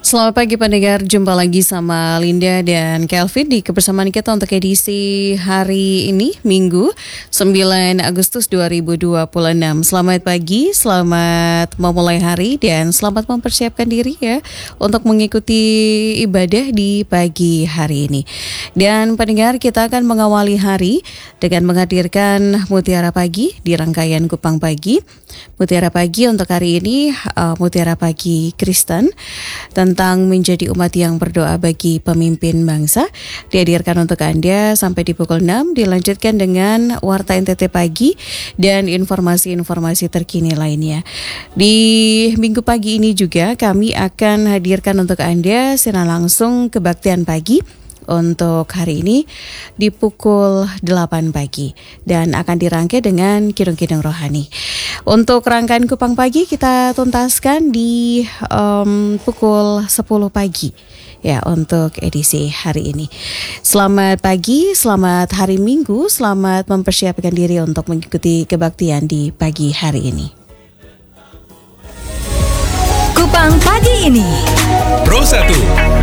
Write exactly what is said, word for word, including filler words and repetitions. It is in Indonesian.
Selamat pagi pendengar, jumpa lagi sama Linda dan Kelvin di kebersamaan kita untuk edisi hari ini, Minggu sembilan Agustus dua ribu dua puluh enam. Selamat pagi, selamat memulai hari dan selamat mempersiapkan diri ya untuk mengikuti ibadah di pagi hari ini. Dan pendengar, kita akan mengawali hari dengan menghadirkan Mutiara Pagi di rangkaian Kupang Pagi. Mutiara Pagi untuk hari ini, uh, Mutiara Pagi Kristen tentang menjadi umat yang berdoa bagi pemimpin bangsa, dihadirkan untuk Anda sampai di pukul enam, dilanjutkan dengan Warta N T T Pagi dan informasi-informasi terkini lainnya. Di minggu pagi ini juga kami akan hadirkan untuk Anda siaran langsung kebaktian pagi untuk hari ini di pukul delapan pagi dan akan dirangkai dengan kidung-kidung rohani. Untuk rangkaian Kupang Pagi kita tuntaskan di um, pukul sepuluh pagi ya untuk edisi hari ini. Selamat pagi, selamat hari Minggu, selamat mempersiapkan diri untuk mengikuti kebaktian di pagi hari ini. Kupang Pagi ini Pro satu